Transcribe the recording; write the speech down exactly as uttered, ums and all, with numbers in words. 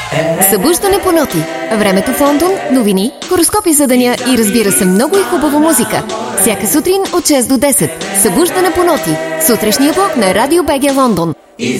Събуждане по ноти. Времето в Лондон, новини, хороскопи за деня и разбира се много и хубава музика. Всяка сутрин от шест до десет. Събуждане по ноти. Сутрешния блок на Радио БГ Лондон.